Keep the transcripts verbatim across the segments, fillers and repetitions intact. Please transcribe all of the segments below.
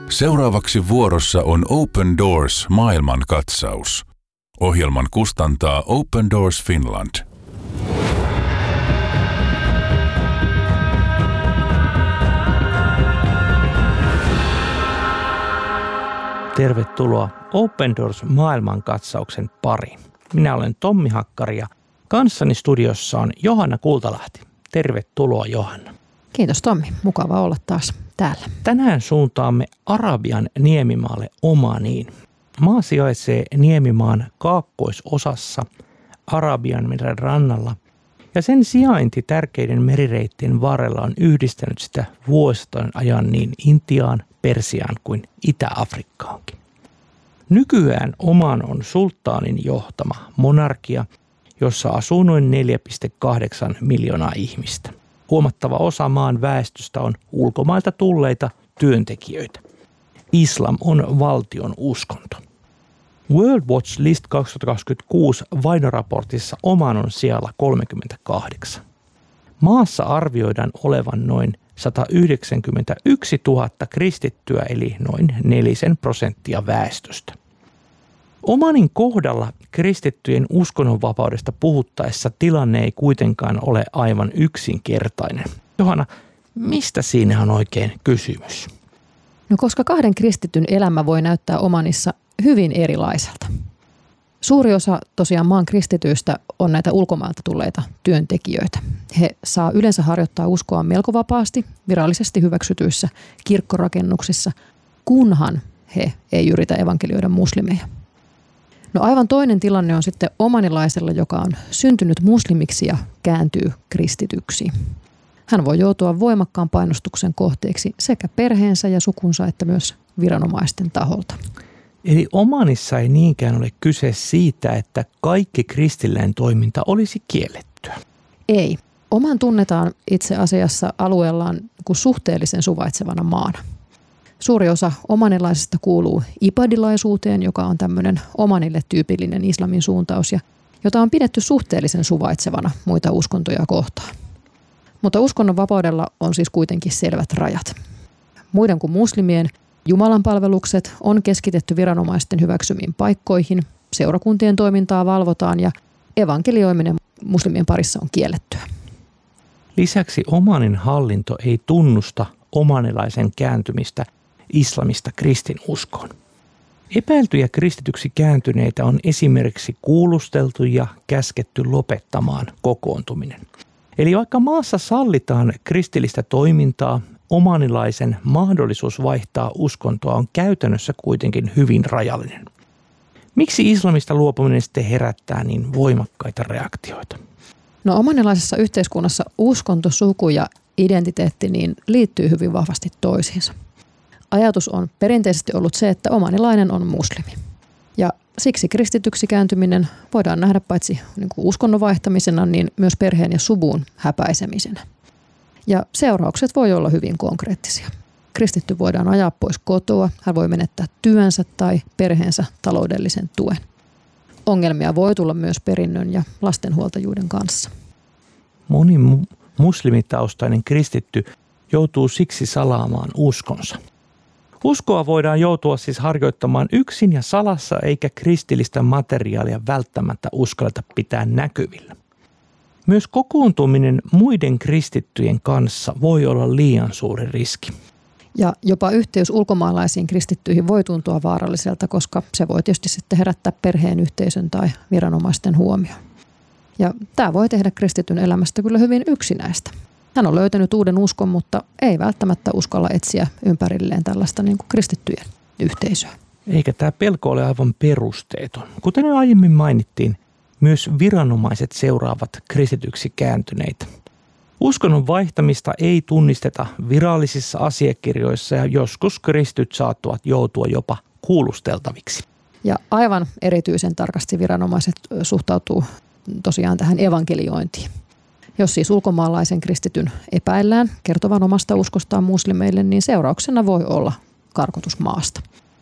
Seuraavaksi vuorossa on Open Doors maailmankatsaus. Ohjelman kustantaa Open Doors Finland. Tervetuloa Open Doors maailmankatsauksen pariin. Minä olen Tommi Hakkari ja kanssani studiossa on Johanna Kultalahti. Tervetuloa, Johanna. Kiitos, Tommi. Mukava olla taas täällä. Tänään suuntaamme Arabian niemimaalle Omaniin. Maa sijaitsee niemimaan kaakkoisosassa Arabian meren rannalla ja sen sijainti tärkeiden merireittien varrella on yhdistänyt sitä vuosien ajan niin Intiaan, Persiaan kuin Itä-Afrikkaankin. Nykyään Oman on sulttaanin johtama monarkia, jossa asuu noin neljä pilkku kahdeksan miljoonaa ihmistä. Huomattava osa maan väestöstä on ulkomailta tulleita työntekijöitä. Islam on valtion uskonto. World Watch List kaksituhattakaksikymmentäkuusi vainoraportissa Oman on sijalla kolmekymmentäkahdeksan. Maassa arvioidaan olevan noin sata yhdeksänkymmentäyksituhatta kristittyä eli noin nelisen prosenttia väestöstä. Omanin kohdalla kristittyjen uskonnonvapaudesta puhuttaessa tilanne ei kuitenkaan ole aivan yksinkertainen. Johanna, mistä siinä on oikein kysymys? No koska kahden kristityn elämä voi näyttää Omanissa hyvin erilaiselta. Suuri osa tosiaan maan kristityistä on näitä ulkomailta tulleita työntekijöitä. He saa yleensä harjoittaa uskoa melko vapaasti virallisesti hyväksytyissä kirkkorakennuksissa, kunhan he ei yritä evankelioida muslimeja. No aivan toinen tilanne on sitten omanilaisella, joka on syntynyt muslimiksi ja kääntyy kristityksi. Hän voi joutua voimakkaan painostuksen kohteeksi sekä perheensä ja sukunsa että myös viranomaisten taholta. Eli Omanissa ei niinkään ole kyse siitä, että kaikki kristillinen toiminta olisi kiellettyä. Ei. Oman tunnetaan itse asiassa alueellaan kuin suhteellisen suvaitsevana maana. Suuri osa omanilaisista kuuluu ibadilaisuuteen, joka on tämmöinen Omanille tyypillinen islamin suuntaus, ja jota on pidetty suhteellisen suvaitsevana muita uskontoja kohtaan. Mutta uskonnonvapaudella on siis kuitenkin selvät rajat. Muiden kuin muslimien Jumalan palvelukset on keskitetty viranomaisten hyväksymiin paikkoihin, seurakuntien toimintaa valvotaan ja evankelioiminen muslimien parissa on kiellettyä. Lisäksi Omanin hallinto ei tunnusta omanilaisen kääntymistä islamista kristinuskoon. Epäiltyjä kristityksi kääntyneitä on esimerkiksi kuulusteltu ja käsketty lopettamaan kokoontuminen. Eli vaikka maassa sallitaan kristillistä toimintaa, omanilaisen mahdollisuus vaihtaa uskontoa on käytännössä kuitenkin hyvin rajallinen. Miksi islamista luopuminen sitten herättää niin voimakkaita reaktioita? No omanilaisessa yhteiskunnassa uskonto, suku ja identiteetti niin liittyy hyvin vahvasti toisiinsa. Ajatus on perinteisesti ollut se, että omanilainen on muslimi. Ja siksi kristityksi kääntyminen voidaan nähdä paitsi niin kuin uskonnon vaihtamisena, niin myös perheen ja suvun häpäisemisenä. Ja seuraukset voi olla hyvin konkreettisia. Kristitty voidaan ajaa pois kotoa, hän voi menettää työnsä tai perheensä taloudellisen tuen. Ongelmia voi tulla myös perinnön ja lastenhuoltajuuden kanssa. Moni mu- muslimitaustainen kristitty joutuu siksi salaamaan uskonsa. Uskoa voidaan joutua siis harjoittamaan yksin ja salassa, eikä kristillistä materiaalia välttämättä uskalleta pitää näkyvillä. Myös kokoontuminen muiden kristittyjen kanssa voi olla liian suuri riski. Ja jopa yhteys ulkomaalaisiin kristittyihin voi tuntua vaaralliselta, koska se voi tietysti sitten herättää perheen, yhteisön tai viranomaisten huomioon. Ja tämä voi tehdä kristityn elämästä kyllä hyvin yksinäistä. Hän on löytänyt uuden uskon, mutta ei välttämättä uskalla etsiä ympärilleen tällaista niin kuin kristittyjen yhteisöä. Eikä tämä pelko ole aivan perusteeton. Kuten jo aiemmin mainittiin, myös viranomaiset seuraavat kristityksi kääntyneitä. Uskonnon vaihtamista ei tunnisteta virallisissa asiakirjoissa ja joskus kristityt saattavat joutua jopa kuulusteltaviksi. Ja aivan erityisen tarkasti viranomaiset suhtautuu tosiaan tähän evankeliointiin. Jos siis ulkomaalaisen kristityn epäillään kertovan omasta uskostaan muslimeille, niin seurauksena voi olla karkotus maasta.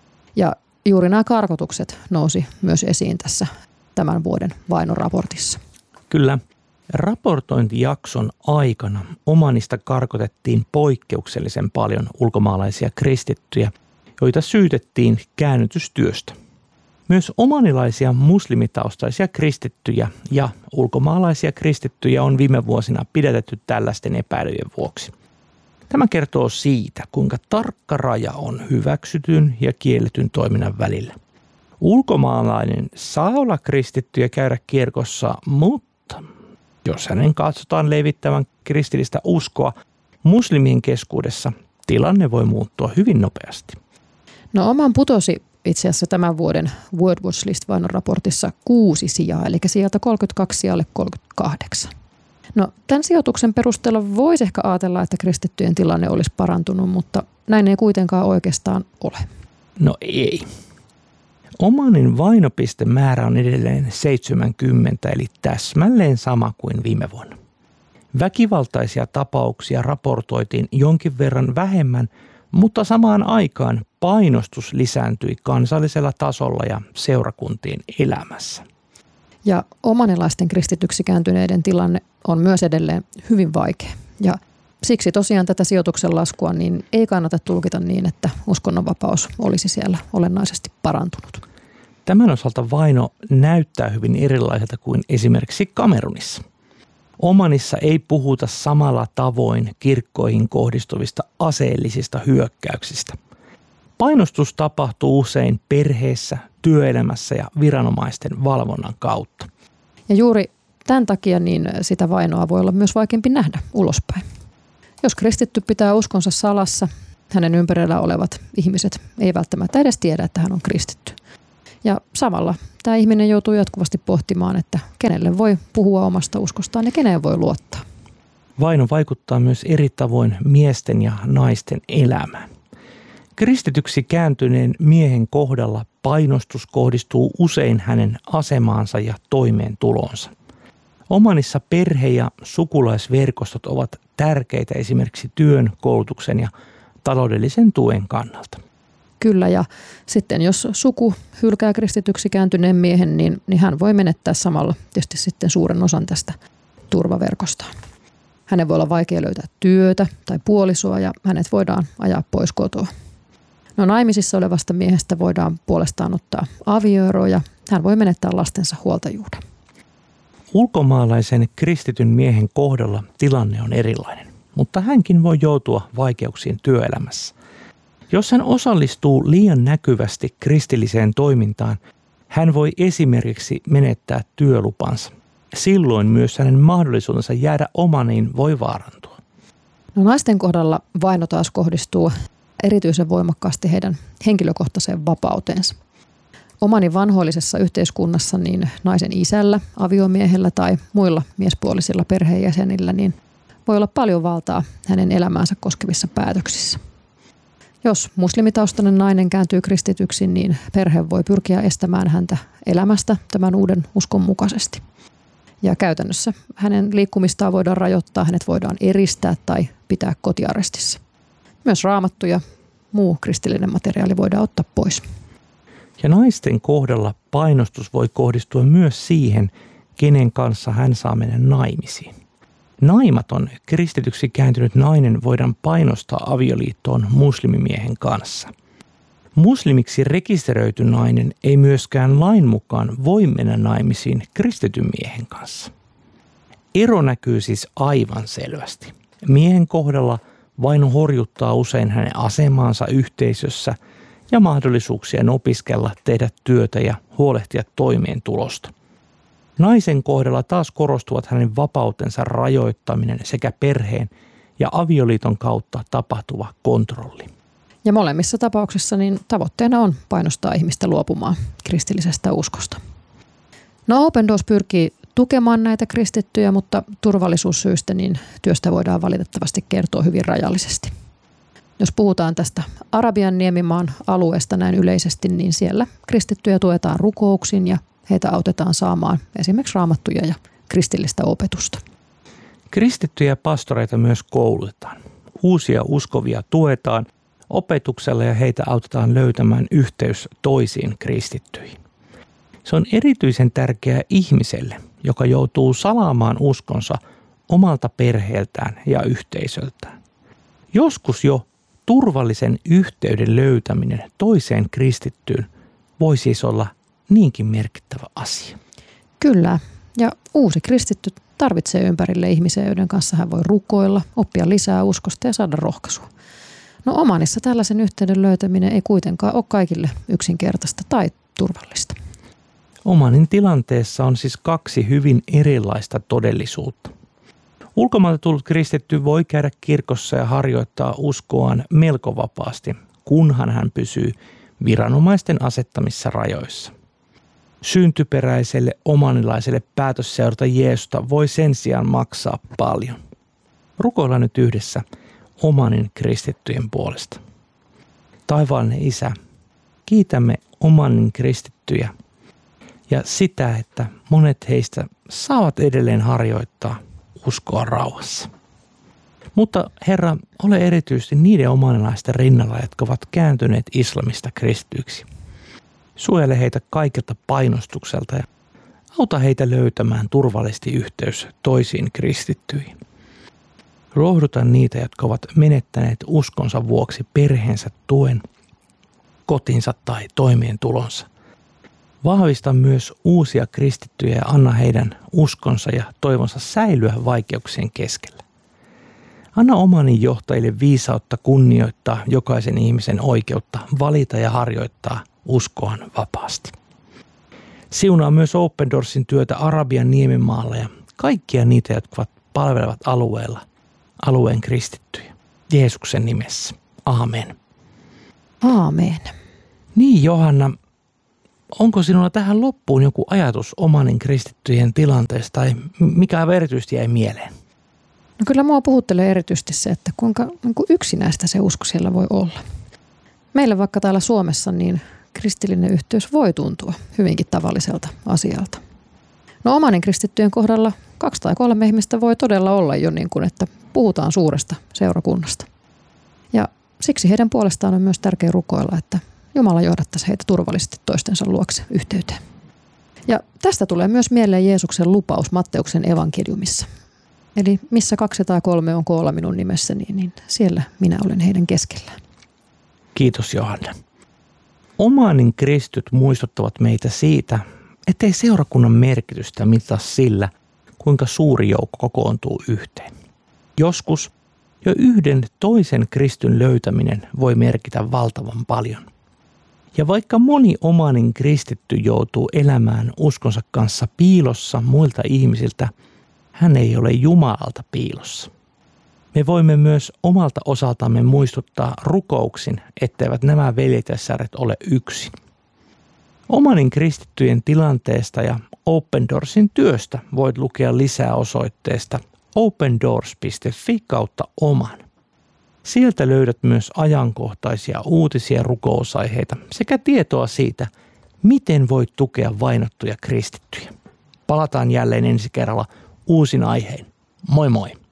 Ja juuri nämä karkotukset nousi myös esiin tässä tämän vuoden vainoraportissa. Kyllä. Raportointijakson aikana Omanista karkotettiin poikkeuksellisen paljon ulkomaalaisia kristittyjä, joita syytettiin käännytystyöstä. Myös omanilaisia muslimitaustaisia kristittyjä ja ulkomaalaisia kristittyjä on viime vuosina pidätetty tällaisten epäilyjen vuoksi. Tämä kertoo siitä, kuinka tarkka raja on hyväksytyn ja kielletyn toiminnan välillä. Ulkomaalainen saa olla kristitty ja käydä kirkossa, mutta jos hänen katsotaan levittävän kristillistä uskoa muslimien keskuudessa, tilanne voi muuttua hyvin nopeasti. No Oman putosi itse asiassa tämän vuoden World Watch List-vainon raportissa kuusi sijaa, eli sieltä kolmekymmentäkaksi sijalle kolmekymmentäkahdeksan. No tämän sijoituksen perusteella voisi ehkä ajatella, että kristittyjen tilanne olisi parantunut, mutta näin ei kuitenkaan oikeastaan ole. No ei. Omanin vainopistemäärä on edelleen seitsemänkymmentä, eli täsmälleen sama kuin viime vuonna. Väkivaltaisia tapauksia raportoitiin jonkin verran vähemmän, mutta samaan aikaan painostus lisääntyi kansallisella tasolla ja seurakuntien elämässä. Ja omanilaisten kristityksi kääntyneiden tilanne on myös edelleen hyvin vaikea. Ja siksi tosiaan tätä sijoituksen laskua niin ei kannata tulkita niin, että uskonnonvapaus olisi siellä olennaisesti parantunut. Tämän osalta vaino näyttää hyvin erilaiselta kuin esimerkiksi Kamerunissa. Omanissa ei puhuta samalla tavoin kirkkoihin kohdistuvista aseellisista hyökkäyksistä. Painostus tapahtuu usein perheessä, työelämässä ja viranomaisten valvonnan kautta. Ja juuri tämän takia niin sitä vainoa voi olla myös vaikeampi nähdä ulospäin. Jos kristitty pitää uskonsa salassa, hänen ympärillä olevat ihmiset ei välttämättä edes tiedä, että hän on kristitty. Ja samalla tämä ihminen joutuu jatkuvasti pohtimaan, että kenelle voi puhua omasta uskostaan ja keneen voi luottaa. Vaino vaikuttaa myös eri tavoin miesten ja naisten elämään. Kristityksi kääntyneen miehen kohdalla painostus kohdistuu usein hänen asemaansa ja toimeentulonsa. Omanissa perhe- ja sukulaisverkostot ovat tärkeitä esimerkiksi työn, koulutuksen ja taloudellisen tuen kannalta. Kyllä, ja sitten jos suku hylkää kristityksi kääntyneen miehen, niin, niin hän voi menettää samalla tietysti sitten suuren osan tästä turvaverkostaan. Hänen voi olla vaikea löytää työtä tai puolisoa ja hänet voidaan ajaa pois kotoa. No naimisissa olevasta miehestä voidaan puolestaan ottaa avioero ja hän voi menettää lastensa huoltajuuden. Ulkomaalaisen kristityn miehen kohdalla tilanne on erilainen, mutta hänkin voi joutua vaikeuksiin työelämässä. Jos hän osallistuu liian näkyvästi kristilliseen toimintaan, hän voi esimerkiksi menettää työlupansa. Silloin myös hänen mahdollisuutensa jäädä omaniin voi vaarantua. No naisten kohdalla vaino taas kohdistuu erityisen voimakkaasti heidän henkilökohtaiseen vapauteensa. Omani vanhoillisessa yhteiskunnassa niin naisen isällä, aviomiehellä tai muilla miespuolisilla perheenjäsenillä niin voi olla paljon valtaa hänen elämäänsä koskevissa päätöksissä. Jos muslimitaustainen nainen kääntyy kristityksi, niin perhe voi pyrkiä estämään häntä elämästä tämän uuden uskon mukaisesti. Ja käytännössä hänen liikkumistaan voidaan rajoittaa, hänet voidaan eristää tai pitää kotiarestissa. Myös raamattu ja muu kristillinen materiaali voidaan ottaa pois. Ja naisten kohdalla painostus voi kohdistua myös siihen, kenen kanssa hän saa mennä naimisiin. Naimaton kristityksi kääntynyt nainen voidaan painostaa avioliittoon muslimimiehen kanssa. Muslimiksi rekisteröity nainen ei myöskään lain mukaan voi mennä naimisiin kristityn miehen kanssa. Ero näkyy siis aivan selvästi. Miehen kohdalla vaino horjuttaa usein hänen asemaansa yhteisössä ja mahdollisuuksien opiskella, tehdä työtä ja huolehtia toimeentulosta. Naisen kohdalla taas korostuvat hänen vapautensa rajoittaminen sekä perheen ja avioliiton kautta tapahtuva kontrolli. Ja molemmissa tapauksissa niin tavoitteena on painostaa ihmistä luopumaan kristillisestä uskosta. No Open Doors pyrkii tukemaan näitä kristittyjä, mutta turvallisuussyistä niin työstä voidaan valitettavasti kertoa hyvin rajallisesti. Jos puhutaan tästä Arabian niemimaan alueesta näin yleisesti, niin siellä kristittyjä tuetaan rukouksin ja heitä autetaan saamaan esimerkiksi raamattuja ja kristillistä opetusta. Kristittyjä pastoreita myös koulutetaan. Uusia uskovia tuetaan opetuksella ja heitä autetaan löytämään yhteys toisiin kristittyihin. Se on erityisen tärkeää ihmiselle, joka joutuu salaamaan uskonsa omalta perheeltään ja yhteisöltään. Joskus jo turvallisen yhteyden löytäminen toiseen kristittyyn voi siis olla niinkin merkittävä asia. Kyllä, ja uusi kristitty tarvitsee ympärille ihmisiä, joiden kanssa hän voi rukoilla, oppia lisää uskosta ja saada rohkaisua. No Omanissa tällaisen yhteyden löytäminen ei kuitenkaan ole kaikille yksinkertaista tai turvallista. Omanin tilanteessa on siis kaksi hyvin erilaista todellisuutta. Ulkomailta tullut kristitty voi käydä kirkossa ja harjoittaa uskoaan melko vapaasti, kunhan hän pysyy viranomaisten asettamissa rajoissa. Syntyperäiselle omanilaiselle päätös seurata Jeesusta voi sen sijaan maksaa paljon. Rukoillaan nyt yhdessä Omanin kristittyjen puolesta. Taivaallinen Isä, kiitämme Omanin kristittyjä ja sitä, että monet heistä saavat edelleen harjoittaa uskoa rauhassa. Mutta Herra, ole erityisesti niiden omanilaisten rinnalla, jotka ovat kääntyneet islamista kristityiksi. Suojele heitä kaikilta painostukselta ja auta heitä löytämään turvallisesti yhteys toisiin kristittyihin. Lohduta niitä, jotka ovat menettäneet uskonsa vuoksi perheensä tuen, kotinsa tai toimeentulonsa. Vahvista myös uusia kristittyjä ja anna heidän uskonsa ja toivonsa säilyä vaikeuksien keskellä. Anna Omanin johtajille viisautta kunnioittaa jokaisen ihmisen oikeutta valita ja harjoittaa uskoaan vapaasti. Siunaa myös Open Doorsin työtä Arabian niemimaalla ja kaikkia niitä, jotka palvelevat alueella, alueen kristittyjä. Jeesuksen nimessä. Aamen. Aamen. Niin Johanna, onko sinulla tähän loppuun joku ajatus Omanin kristittyjen tilanteesta tai mikä erityisesti jäi mieleen? No kyllä mua puhuttelee erityisesti se, että kuinka niin kuin yksinäistä se usko siellä voi olla. Meillä vaikka täällä Suomessa niin kristillinen yhteys voi tuntua hyvinkin tavalliselta asialta. No Omanin kristittyjen kohdalla kaksi tai kolme ihmistä voi todella olla jo niin kuin, että puhutaan suuresta seurakunnasta. Ja siksi heidän puolestaan on myös tärkeää rukoilla, että Jumala johdattaisi heitä turvallisesti toistensa luokse yhteyteen. Ja tästä tulee myös mieleen Jeesuksen lupaus Matteuksen evankeliumissa. Eli missä kaksi tai kolme on koolla minun nimessäni, niin siellä minä olen heidän keskellään. Kiitos Johanna. Omanin kristityt muistuttavat meitä siitä, ettei seurakunnan merkitystä mittaa sillä, kuinka suuri joukko kokoontuu yhteen. Joskus jo yhden toisen kristyn löytäminen voi merkitä valtavan paljon. Ja vaikka moni Omanin kristitty joutuu elämään uskonsa kanssa piilossa muilta ihmisiltä, hän ei ole Jumalalta piilossa. Me voimme myös omalta osaltamme muistuttaa rukouksin, etteivät nämä veljet ja sissaret ole yksin. Omanin kristittyjen tilanteesta ja Open Doorsin työstä voit lukea lisää osoitteesta opendoors piste fi kautta oman. Sieltä löydät myös ajankohtaisia uutisia rukousaiheita sekä tietoa siitä, miten voit tukea vainottuja kristittyjä. Palataan jälleen ensi kerralla uusin aiheen. Moi moi!